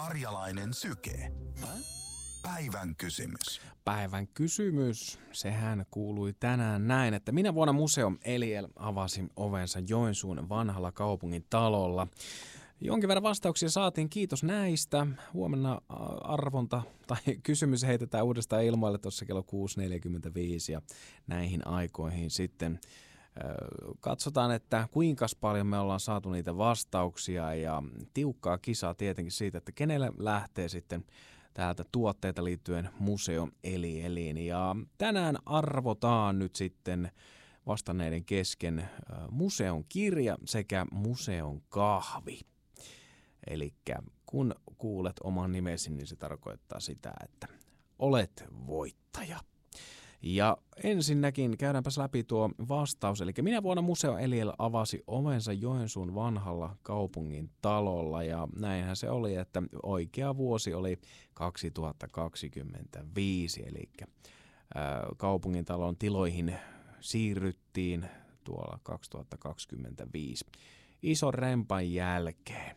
Karjalainen Syke. Päivän kysymys. Päivän kysymys, sehän kuului tänään näin, että minä vuonna Museo Eliel avasi ovensa Joensuun vanhalla kaupungin talolla. Jonkin verran vastauksia saatiin, kiitos näistä. Huomenna arvonta tai kysymys heitetään uudestaan ilmoille tuossa kello 6.45 ja näihin aikoihin sitten katsotaan, että kuinka paljon me ollaan saatu niitä vastauksia ja tiukkaa kisaa tietenkin siitä, että kenelle lähtee sitten täältä tuotteita liittyen Museo Elieliin. Ja tänään arvotaan nyt sitten vastanneiden kesken museon kirja sekä museon kahvi. Eli kun kuulet oman nimesi, niin se tarkoittaa sitä, että olet voittaja. Ja ensinnäkin käydäänpäs läpi tuo vastaus. Eli minä vuonna Museo Eliel avasi ovensa Joensuun vanhalla kaupungin talolla. Ja näinhän se oli, että oikea vuosi oli 2025. Eli kaupungin talon tiloihin siirryttiin tuolla 2025 ison rempan jälkeen.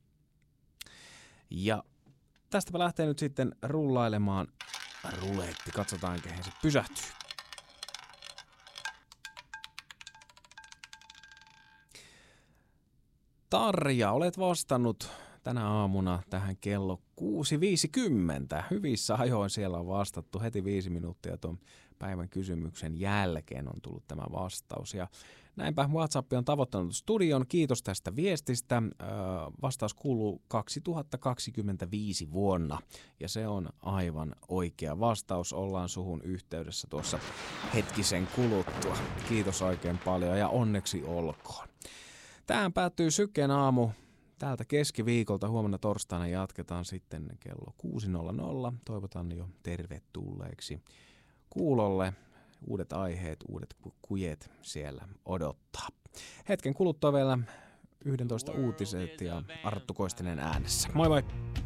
Ja tästäpä lähtee nyt sitten rullailemaan ruletti. Katsotaan, kehen se pysähtyy. Tarja, olet vastannut tänä aamuna tähän kello 6.50. Hyvissä ajoin siellä on vastattu. Heti 5 minuuttia tuon päivän kysymyksen jälkeen on tullut tämä vastaus. Ja näinpä WhatsApp on tavoittanut studion. Kiitos tästä viestistä. Vastaus kuuluu 2025 vuonna. Ja se on aivan oikea vastaus. Ollaan suhun yhteydessä tuossa hetkisen kuluttua. Kiitos oikein paljon ja onneksi olkoon. Tähän päättyy Syken aamu. Täältä keskiviikolta huomenna torstaina jatketaan sitten kello 6.00. Toivotan jo tervetulleeksi kuulolle. Uudet aiheet, uudet kujet siellä odottaa. Hetken kuluttua vielä 11 uutiset ja Arttu Koistinen äänessä. Moi moi!